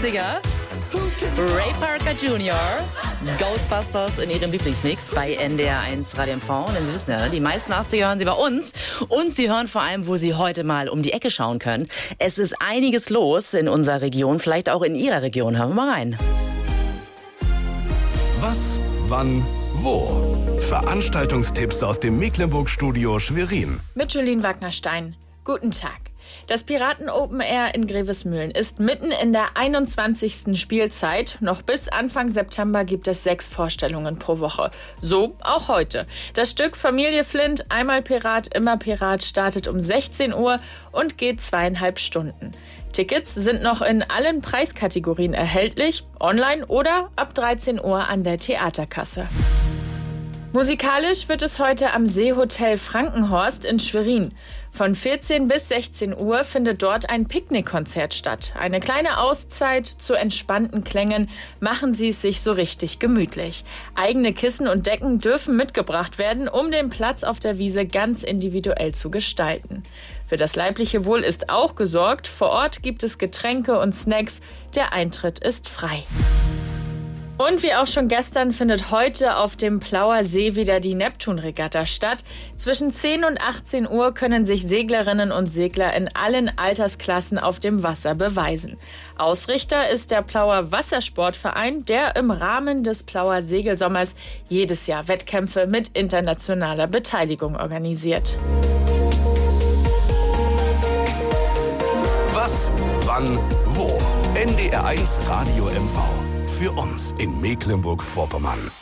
80er. Ray Parker Jr., Ghostbusters in ihrem Lieblingsmix bei NDR1 Radio MV. Denn Sie wissen ja, die meisten 80er hören Sie bei uns. Und Sie hören vor allem, wo Sie heute mal um die Ecke schauen können. Es ist einiges los in unserer Region, vielleicht auch in Ihrer Region. Hören wir mal rein. Was, wann, wo? Veranstaltungstipps aus dem Mecklenburg-Studio Schwerin. Mit Julien Wagnerstein. Guten Tag. Das Piraten Open Air in Grevesmühlen ist mitten in der 21. Spielzeit. Noch bis Anfang September gibt es 6 Vorstellungen pro Woche. So auch heute. Das Stück Familie Flint, einmal Pirat, immer Pirat startet um 16 Uhr und geht 2,5 Stunden. Tickets sind noch in allen Preiskategorien erhältlich, online oder ab 13 Uhr an der Theaterkasse. Musikalisch wird es heute am Seehotel Frankenhorst in Schwerin. Von 14 bis 16 Uhr findet dort ein Picknickkonzert statt. Eine kleine Auszeit zu entspannten Klängen. Machen Sie es sich so richtig gemütlich. Eigene Kissen und Decken dürfen mitgebracht werden, um den Platz auf der Wiese ganz individuell zu gestalten. Für das leibliche Wohl ist auch gesorgt. Vor Ort gibt es Getränke und Snacks. Der Eintritt ist frei. Und wie auch schon gestern findet heute auf dem Plauer See wieder die Neptun-Regatta statt. Zwischen 10 und 18 Uhr können sich Seglerinnen und Segler in allen Altersklassen auf dem Wasser beweisen. Ausrichter ist der Plauer Wassersportverein, der im Rahmen des Plauer Segelsommers jedes Jahr Wettkämpfe mit internationaler Beteiligung organisiert. Was, wann, wo? NDR1 Radio MV. Für uns in Mecklenburg-Vorpommern.